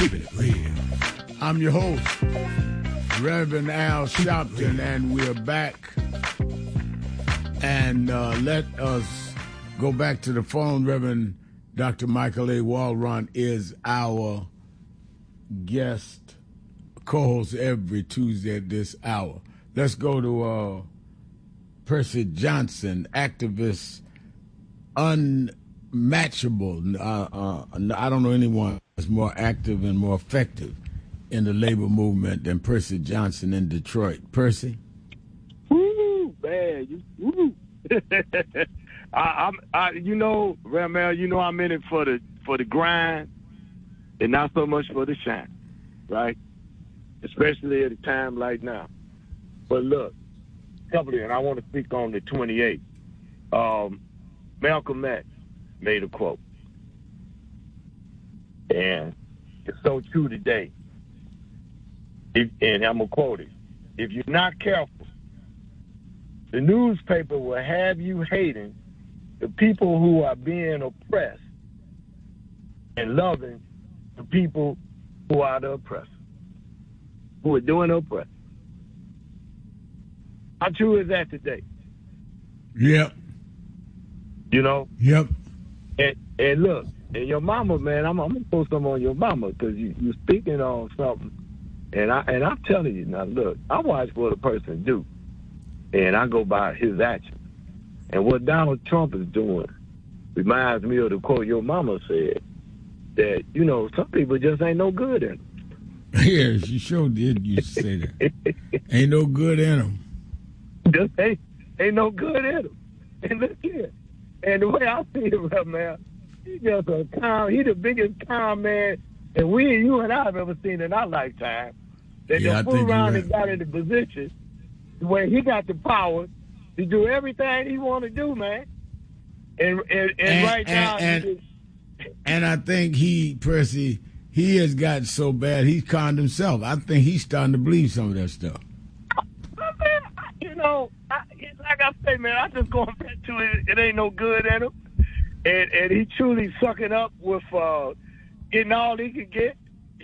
Keeping it real. I'm your host, Reverend Al Sharpton, and we're back. And let us go back to the phone. Reverend Dr. Michael A. Walron is our guest co-host every Tuesday at this hour. Let's go to Percy Johnson, activist, unmatchable. I don't know anyone that's more active and more effective in the labor movement than Percy Johnson in Detroit. Percy? Woo, man. Woo. Ramel, I'm in it for the grind and not so much for the shine, right? Especially at a time like now. But look, and I want to speak on the 28th. Malcolm X made a quote, and it's so true today. And I'm going to quote it. If you're not careful, the newspaper will have you hating the people who are being oppressed and loving the people who are the oppressors, who are doing the oppression. How true is that today? Yep. Yep. And look, and your mama, man, I'm gonna put some on your mama because you're speaking on something, and I'm telling you now. Look, I watch what a person do, and I go by his actions. And what Donald Trump is doing reminds me of the quote your mama said that some people just ain't no good in them. Yeah, she sure did used to say that. Ain't no good in them. Just ain't no good in them. And look here. And the way I see it, man, he's just a calm. He's the biggest calm man that you and I have ever seen in our lifetime. That Yeah, just fool around and got in the position where he got the power to do everything he want to do, man. And right now, and I think Percy, he has gotten so bad he's conned himself. I think he's starting to believe some of that stuff. Like I say, man, I just going back to it. It ain't no good in him, and he truly sucking up with getting all he can get,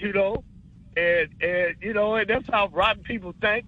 and that's how rotten people think,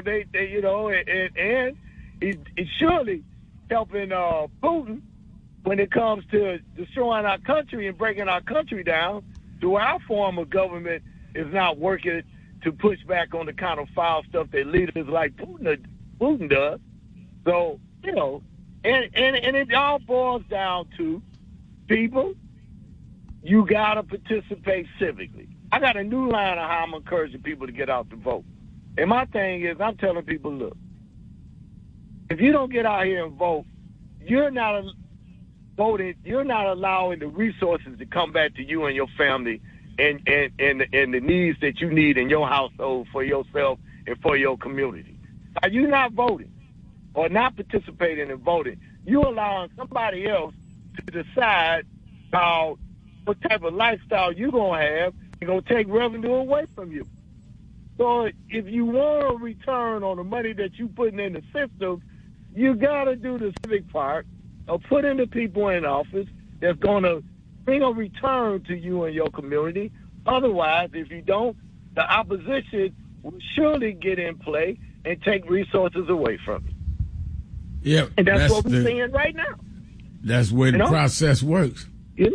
and he's surely helping Putin when it comes to destroying our country and breaking our country down. So our form of government is not working to push back on the kind of foul stuff that leaders like Putin does. So, and it all boils down to people, you got to participate civically. I got a new line of how I'm encouraging people to get out to vote. And my thing is, I'm telling people, look, if you don't get out here and vote, you're not allowing the resources to come back to you and your family and the needs that you need in your household for yourself and for your community. Are you not voting or not participating in voting? You allowing somebody else to decide what type of lifestyle you're going to have and going to take revenue away from you. So if you want a return on the money that you're putting in the system, you got to do the civic part of putting the people in office that's going to bring a return to you and your community. Otherwise, if you don't, the opposition will surely get in play and take resources away from you. Yeah, and that's what we're seeing right now. That's the way the process works. Yeah.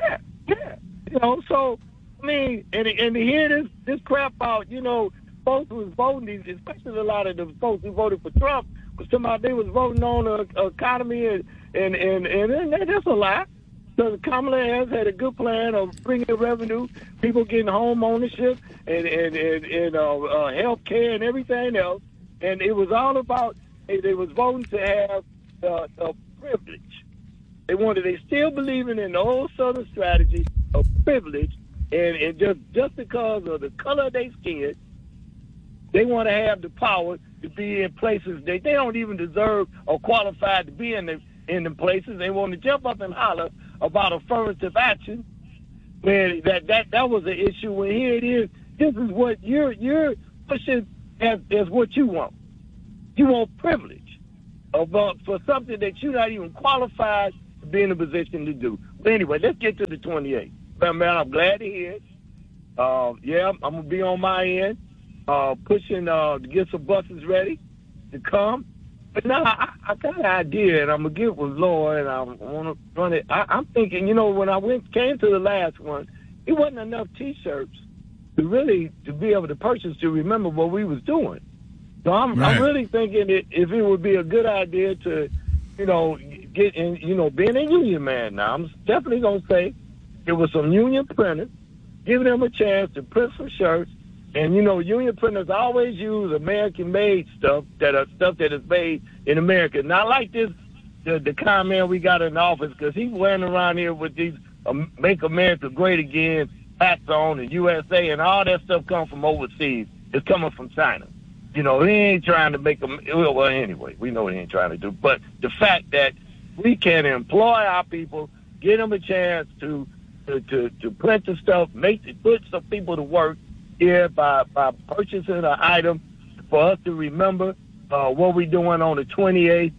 So, I mean, and to hear this crap out, folks was voting, especially a lot of the folks who voted for Trump, they was voting on the economy, and that's a lie. So Kamala Harris had a good plan of bringing revenue, people getting home ownership, and health care and everything else. And it was all about, they was voting to have a privilege. They still believing in the old Southern strategy of privilege, and just because of the color of their skin, they want to have the power to be in places they don't even deserve or qualified to be in the places. They want to jump up and holler about affirmative action when that was an issue. When here it is, this is what you're pushing as what you want. You want privilege for something that you're not even qualified to be in a position to do. But anyway, let's get to the 28th. Man, I'm glad to hear it. Yeah, I'm going to be on my end, pushing to get some buses ready to come. But now I got an idea, and I'm going to get with Laura, and I want to run it. I'm thinking, when I came to the last one, it wasn't enough T-shirts to be able to purchase to remember what we was doing. So I'm really thinking if it would be a good idea to, get in, being a union man now, I'm definitely going to say it was some union printers, giving them a chance to print some shirts. And, union printers always use American-made stuff that is made in America. Not like this, the con man we got in the office, because he's wearing around here with these Make America Great Again hats on, and USA, and all that stuff comes from overseas. It's coming from China. He ain't trying to make them, well, anyway, we know he ain't trying to do. But the fact that we can employ our people, give them a chance to print the stuff, put some people to work here by purchasing an item for us to remember what we're doing on the 28th,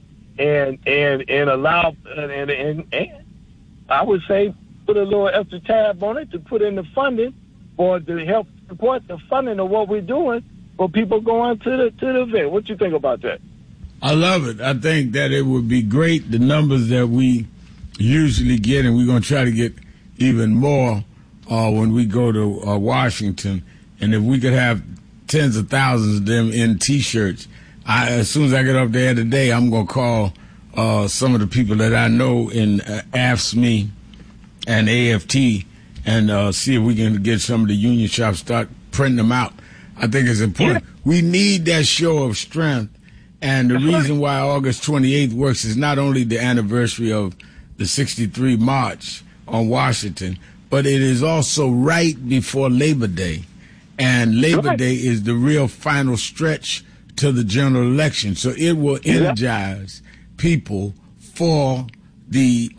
and allow and I would say put a little extra tab on it to put in the funding or to help support the funding of what we're doing for people going to the event. What you think about that? I love it. I think that it would be great. The numbers that we usually get, and we're going to try to get even more when we go to Washington. And if we could have tens of thousands of them in T-shirts, as soon as I get up there today, I'm going to call some of the people that I know in AFSCME and AFT and see if we can get some of the union shops, start printing them out. I think it's important. Yeah. We need that show of strength. And the reason why August 28th works is not only the anniversary of the 63 March on Washington, but it is also right before Labor Day. And Labor Day is the real final stretch to the general election. So it will energize people for the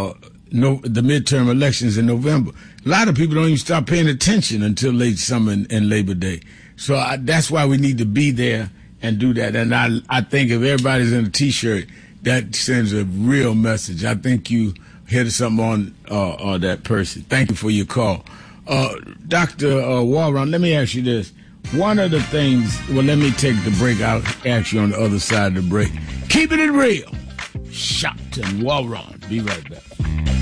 midterm elections in November. A lot of people don't even start paying attention until late summer and Labor Day. So that's why we need to be there and do that. And I think if everybody's in a T-shirt, that sends a real message. I think you hit something on that person. Thank you for your call. Dr. Walron, let me ask you this. One of the things, let me take the break. I'll ask you on the other side of the break. Keeping it real. Shopton Walron. Be right back.